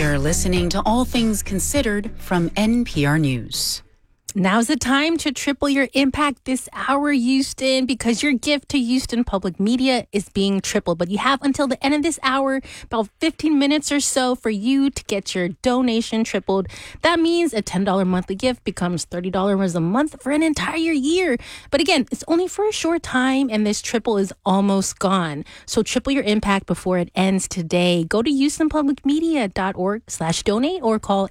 You're listening to All Things Considered from NPR News. Now's the time to triple your impact this hour, Houston, because your gift to Houston Public Media is being tripled. But you have until the end of this hour, about 15 minutes or so, for you to get your donation tripled. That means a $10 monthly gift becomes $30 a month for an entire year. But again, it's only for a short time, and this triple is almost gone. So triple your impact before it ends today. Go to houstonpublicmedia.org/donate or call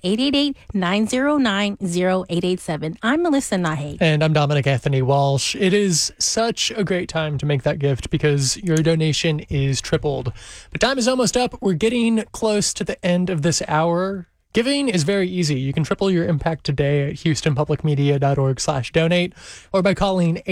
888-909-0887. I'm Melissa Nahe. And I'm Dominic Anthony Walsh. It is such a great time to make that gift because your donation is tripled. But time is almost up. We're getting close to the end of this hour. Giving is very easy. You can triple your impact today at houstonpublicmedia.org/donate or by calling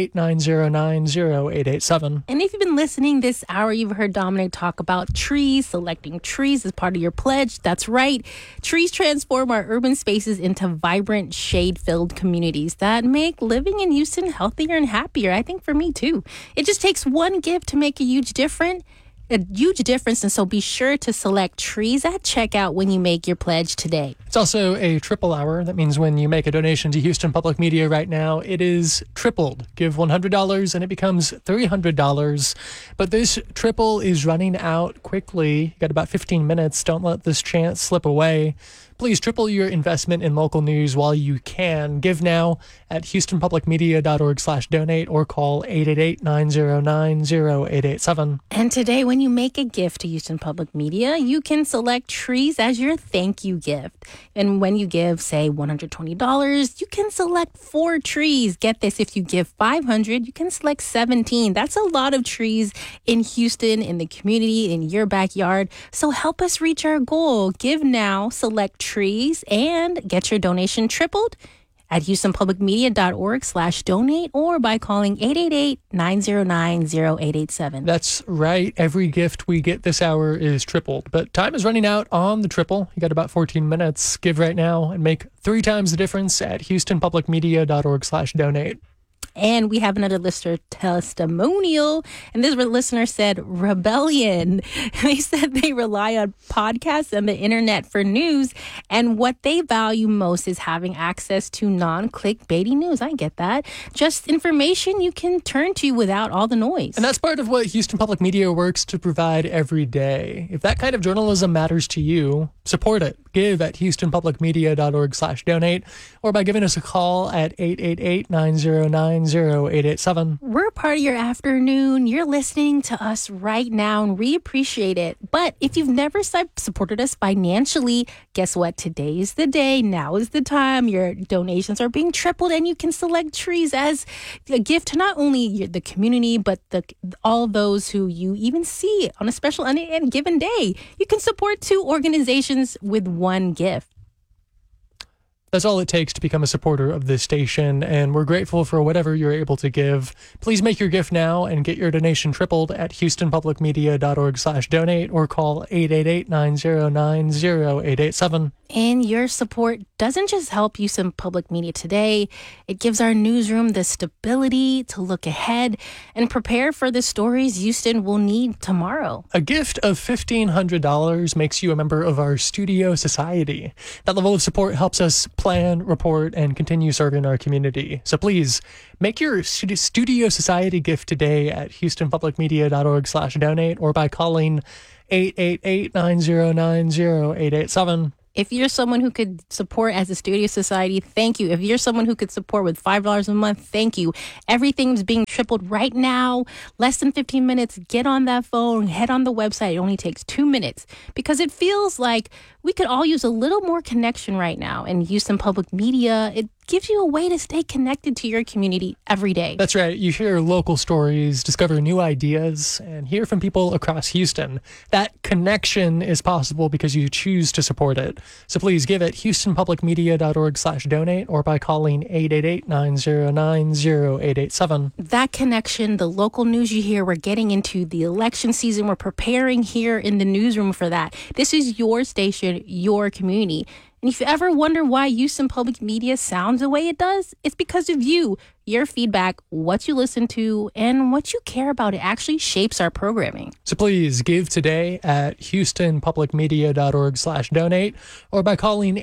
888-909-0887. And if you've been listening this hour, you've heard Dominic talk about trees, selecting trees as part of your pledge. That's right. Trees transform our urban spaces into vibrant, shade-filled communities that make living in Houston healthier and happier. I think for me, too. It just takes one gift to make a huge difference. And so be sure to select trees at checkout when you make your pledge today. It's also a triple hour. That means when you make a donation to Houston Public Media right now, it is tripled. Give $100 and it becomes $300. But this triple is running out quickly. You got about 15 minutes. Don't let this chance slip away. Please triple your investment in local news while you can. Give now at houstonpublicmedia.org/donate or call 888-909-0887. And today, when you make a gift to Houston Public Media, you can select trees as your thank you gift. And when you give, say, $120, you can select 4 trees. Get this, if you give $500, you can select 17. That's a lot of trees in Houston, in the community, in your backyard. So help us reach our goal. Give now, select trees, and get your donation tripled at houstonpublicmedia.org/donate or by calling 888-909-0887. That's right. Every gift we get this hour is tripled, but time is running out on the triple. You got about 14 minutes. Give right now and make 3 times the difference at houstonpublicmedia.org/donate. And we have another listener testimonial. And this listener said, rebellion. They said they rely on podcasts and the internet for news. And what they value most is having access to non-clickbaity news. I get that. Just information you can turn to without all the noise. And that's part of what Houston Public Media works to provide every day. If that kind of journalism matters to you, support it. Give at houstonpublicmedia.org/donate or by giving us a call at 888-909-0887. We're part of your afternoon. You're listening to us right now, and we appreciate it. But if you've never supported us financially, guess what? Today is the day. Now is the time. Your donations are being tripled, and you can select trees as a gift to not only the community, but all those who you even see on a special and given day. You can support 2 organizations with 1 gift. That's all it takes to become a supporter of this station, and we're grateful for whatever you're able to give. Please make your gift now and get your donation tripled at houstonpublicmedia.org/donate or call 888-909-0887. And your support doesn't just help Houston Public Media today. It gives our newsroom the stability to look ahead and prepare for the stories Houston will need tomorrow. A gift of $1,500 makes you a member of our Studio Society. That level of support helps us plan, report, and continue serving our community. So please, make your Studio Society gift today at houstonpublicmedia.org/donate or by calling 888-909-0887. If you're someone who could support as a Studio Society, thank you. If you're someone who could support with $5 a month, thank you. Everything's being tripled right now. Less than 15 minutes. Get on that phone. Head on the website. It only takes 2 minutes because it feels like we could all use a little more connection right now. And Houston Public Media, it gives you a way to stay connected to your community every day. That's right. You hear local stories, discover new ideas, and hear from people across Houston. That connection is possible because you choose to support it. So please give at houstonpublicmedia.org/donate or by calling 888-909-0887. That connection, the local news you hear, we're getting into the election season. We're preparing here in the newsroom for that. This is your station, your community. And if you ever wonder why Houston Public Media sounds the way it does, it's because of you. Your feedback, what you listen to, and what you care about, it actually shapes our programming. So please give today at houstonpublicmedia.org/donate or by calling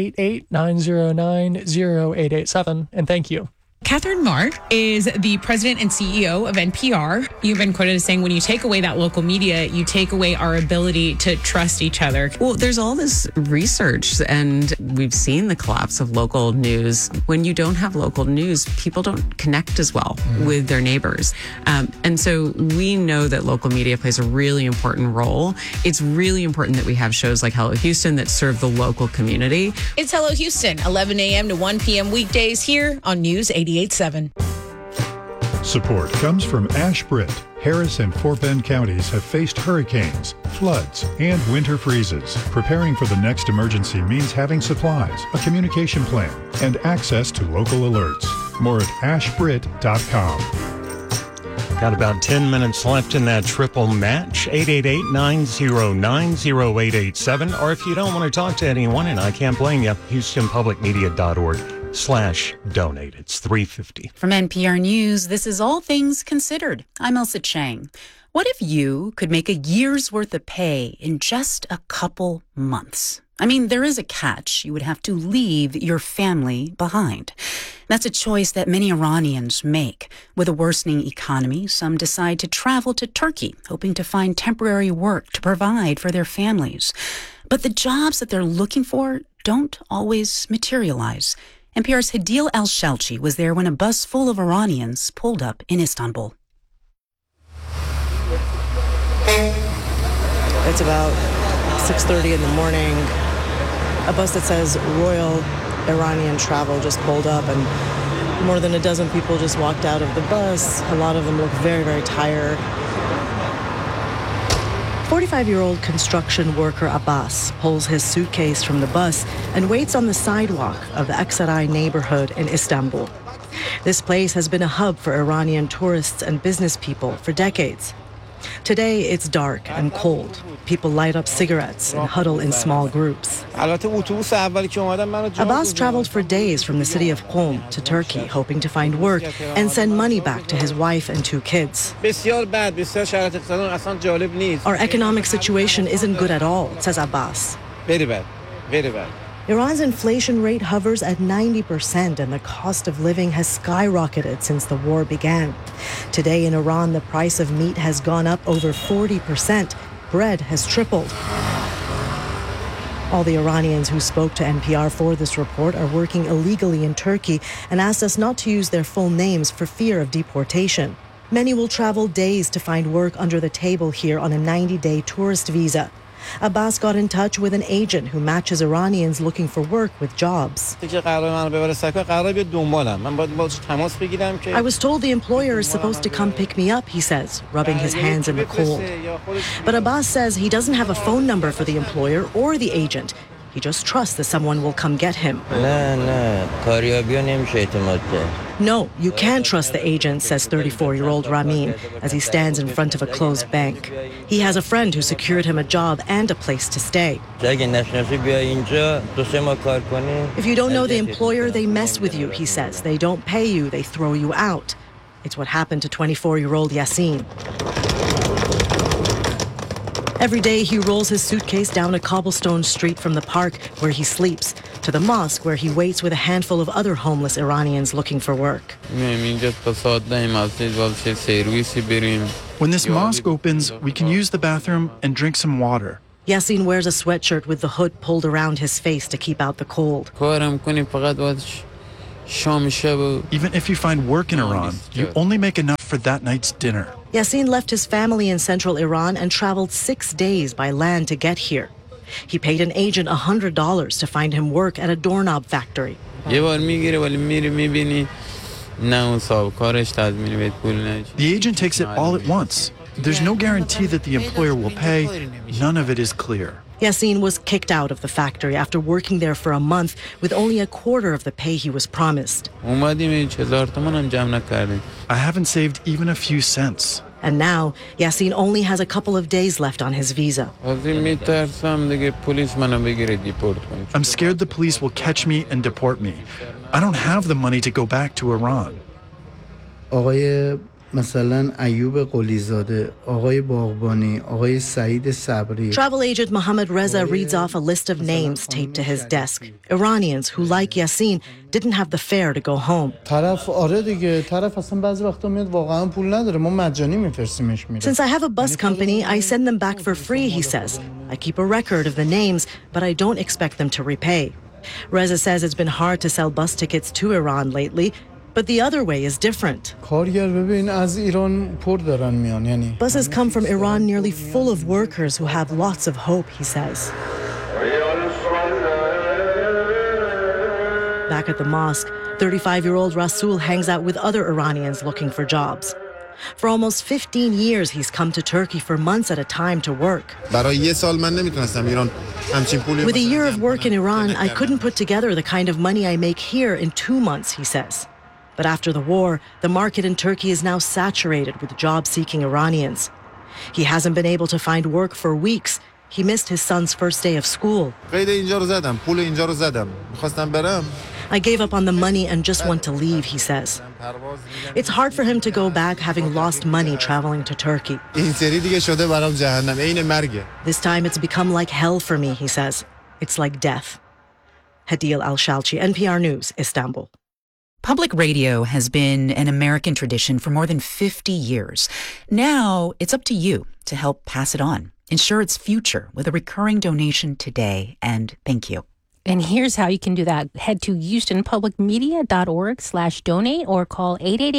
888-909-0887. And thank you. Catherine Mark is the president and CEO of NPR. You've been quoted as saying, when you take away that local media, you take away our ability to trust each other. Well, there's all this research, and we've seen the collapse of local news. When you don't have local news, people don't connect as well with their neighbors. And so we know that local media plays a really important role. It's really important that we have shows like Hello Houston that serve the local community. It's Hello Houston, 11 a.m. to 1 p.m. weekdays here on News 88.7. Support comes from Ashbrit. Harris and Fort Bend counties have faced hurricanes, floods, and winter freezes. Preparing for the next emergency means having supplies, a communication plan, and access to local alerts. More at ashbrit.com. Got about 10 minutes left in that triple match. 888-909-0887. Or if you don't want to talk to anyone, and I can't blame you, HoustonPublicMedia.org/donate. It's $3.50. From NPR News, this is All Things Considered. I'm Elsa Chang. What if you could make a year's worth of pay in just a couple months? I mean, there is a catch. You would have to leave your family behind. That's a choice that many Iranians make. With a worsening economy, some decide to travel to Turkey, hoping to find temporary work to provide for their families. But the jobs that they're looking for don't always materialize. NPR's Hadil Al-Shalchi was there when a bus full of Iranians pulled up in Istanbul. It's about 6:30 in the morning. A bus that says Royal Iranian Travel just pulled up, and more than a dozen people just walked out of the bus. A lot of them look very, very tired. 45-year-old construction worker Abbas pulls his suitcase from the bus and waits on the sidewalk of the Aksaray neighborhood in Istanbul. This place has been a hub for Iranian tourists and business people for decades. Today, it's dark and cold. People light up cigarettes and huddle in small groups. Abbas traveled for days from the city of Qom to Turkey, hoping to find work and send money back to his wife and 2 kids. Our economic situation isn't good at all, says Abbas. Very bad. Very bad. Iran's inflation rate hovers at 90%, and the cost of living has skyrocketed since the war began. Today in Iran, the price of meat has gone up over 40%. Bread has tripled. All the Iranians who spoke to NPR for this report are working illegally in Turkey and asked us not to use their full names for fear of deportation. Many will travel days to find work under the table here on a 90-day tourist visa. Abbas got in touch with an agent who matches Iranians looking for work with jobs. I was told the employer is supposed to come pick me up, he says, rubbing his hands in the cold. But Abbas says he doesn't have a phone number for the employer or the agent. He just trusts that someone will come get him. No, you can't trust the agent, says 34-year-old Ramin, as he stands in front of a closed bank. He has a friend who secured him a job and a place to stay. If you don't know the employer, they mess with you, he says. They don't pay you, they throw you out. It's what happened to 24-year-old Yassin. Every day, he rolls his suitcase down a cobblestone street from the park where he sleeps to the mosque where he waits with a handful of other homeless Iranians looking for work. When this mosque opens, we can use the bathroom and drink some water. Yassin wears a sweatshirt with the hood pulled around his face to keep out the cold. Even if you find work in Iran, you only make enough for that night's dinner. Yassin left his family in central Iran and traveled 6 days by land to get here. He paid an agent $100 to find him work at a doorknob factory. The agent takes it all at once. There's no guarantee that the employer will pay. None of it is clear. Yassin was kicked out of the factory after working there for a month with only a quarter of the pay he was promised. I haven't saved even a few cents. And now, Yassin only has a couple of days left on his visa. I'm scared the police will catch me and deport me. I don't have the money to go back to Iran. آقای مثلا ایوب قلیزاده، آقای باغبانی، آقای سعید صبری. Travel agent Mohammed Reza reads off a list of names taped to his desk. Iranians who, like Yassin, didn't have the fare to go home. طرف آره دیگه، طرف اصلا بعضی وقتا میاد واقعا پول نداره، ما مجانی میفرستیمش میره. Since I have a bus company, I send them back for free, he says. I keep a record of the names, but I don't expect them to repay. Reza says it's been hard to sell bus tickets to Iran lately, but the other way is different. کارگر ببین از ایران پر دارن میان یعنی. Buses come from Iran nearly full of workers who have lots of hope, he says. Back at the mosque, 35-year-old Rasul hangs out with other Iranians looking for jobs. For almost 15 years, he's come to Turkey for months at a time to work. With a year of work in Iran, I couldn't put together the kind of money I make here in 2 months, he says. But after the war, the market in Turkey is now saturated with job-seeking Iranians. He hasn't been able to find work for weeks. He missed his son's first day of school. I gave up on the money and just want to leave, he says. It's hard for him to go back having lost money traveling to Turkey. This time it's become like hell for me, he says. It's like death. Hadil Al-Shalchi, NPR News, Istanbul. Public radio has been an American tradition for more than 50 years. Now it's up to you to help pass it on. Ensure its future with a recurring donation today, and thank you. And here's how you can do that. Head to HoustonPublicMedia.org/donate or call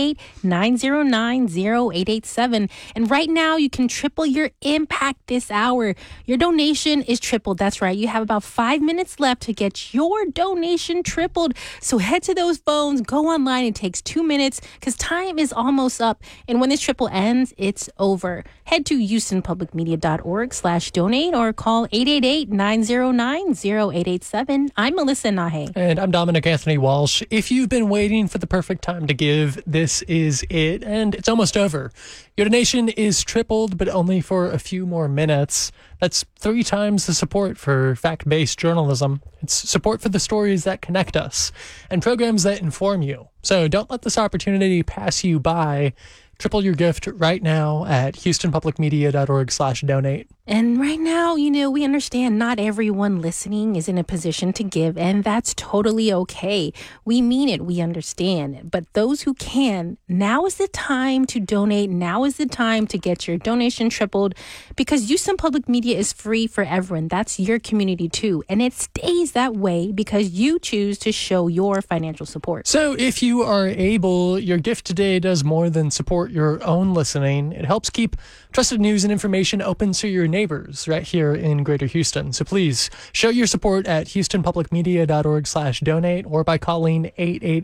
888-909-0887. And right now you can triple your impact this hour. Your donation is tripled. That's right. You have about 5 minutes left to get your donation tripled. So head to those phones, go online. It takes 2 minutes because time is almost up. And when this triple ends, it's over. Head to HoustonPublicMedia.org/donate or call 888-909-0887. I'm Melissa Nahe. And I'm Dominic Anthony Walsh. If you've been waiting for the perfect time to give, this is it. And it's almost over. Your donation is tripled, but only for a few more minutes. That's 3 times the support for fact-based journalism. It's support for the stories that connect us and programs that inform you. So don't let this opportunity pass you by. Triple your gift right now at HoustonPublicMedia.org/donate. And right now, we understand not everyone listening is in a position to give, and that's totally okay. We mean it. We understand. But those who can, now is the time to donate. Now is the time to get your donation tripled because Houston Public Media is free for everyone. That's your community too. And it stays that way because you choose to show your financial support. So if you are able, your gift today does more than support your own listening. It helps keep trusted news and information open to your neighbors right here in Greater Houston. So please show your support at HoustonPublicMedia.org/donate or by calling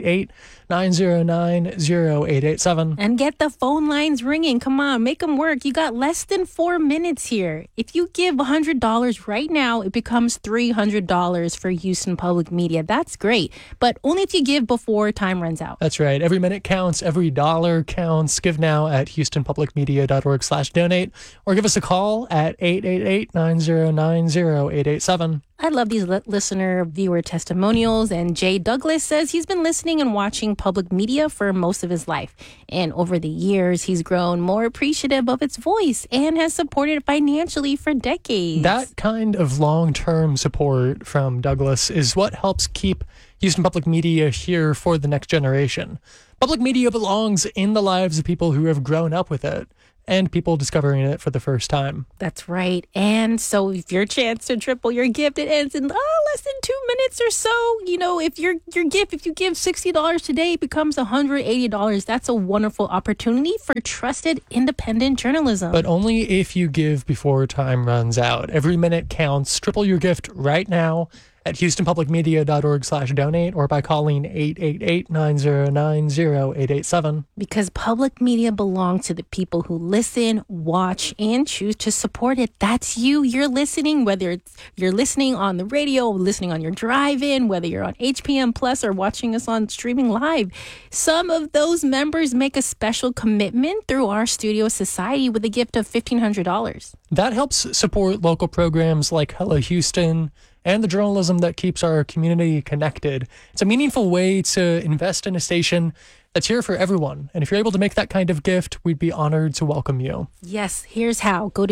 888-909-0887. And get the phone lines ringing. Come on, make them work. You got less than 4 minutes here. If you give $100 right now, it becomes $300 for Houston Public Media. That's great, but only if you give before time runs out. That's right. Every minute counts. Every dollar counts. Give now at HoustonPublicMedia.org/donate or give us a call at 888-909-0887. I love these listener viewer testimonials, and Jay Douglas says he's been listening and watching public media for most of his life. And over the years, he's grown more appreciative of its voice and has supported it financially for decades. That kind of long-term support from Douglas is what helps keep Houston Public Media here for the next generation. Public media belongs in the lives of people who have grown up with it and people discovering it for the first time. That's right. And so if your chance to triple your gift, it ends in less than 2 minutes or so. If you give $60 today, it becomes $180. That's a wonderful opportunity for trusted independent journalism. But only if you give before time runs out. Every minute counts. Triple your gift right now at HoustonPublicMedia.org/donate or by calling 888-909-0887. Because public media belongs to the people who listen, watch, and choose to support it. That's you. You're listening, whether you're listening on the radio, listening on your drive-in, whether you're on HPM Plus or watching us on streaming live. Some of those members make a special commitment through our Studio Society with a gift of $1,500. That helps support local programs like Hello Houston and the journalism that keeps our community connected. It's a meaningful way to invest in a station that's here for everyone. And if you're able to make that kind of gift, we'd be honored to welcome you. Yes, here's how. Go to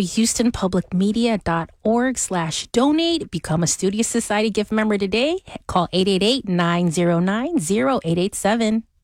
houstonpublicmedia.org/donate. Become a Studio Society gift member today. Call 888-909-0887.